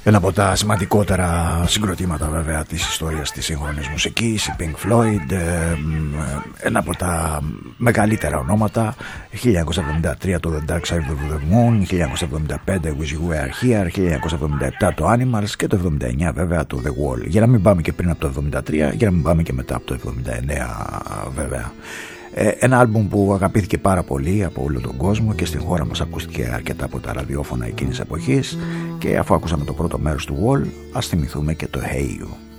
Ένα από τα σημαντικότερα συγκροτήματα βέβαια της ιστορίας της σύγχρονης μουσικής, η Pink Floyd, ένα από τα μεγαλύτερα ονόματα, 1973 το The Dark Side of the Moon, 1975 Wish You Were Here, 1977 το Animals και το 79 βέβαια το The Wall. Για να μην πάμε και πριν από το 73, για να μην πάμε και μετά από το 79 βέβαια. Ένα άλμπουμ που αγαπήθηκε πάρα πολύ από όλο τον κόσμο και στην χώρα μας ακούστηκε αρκετά από τα ραδιόφωνα εκείνης εποχής, και αφού ακούσαμε το πρώτο μέρος του Wall, ας θυμηθούμε και το Hey You.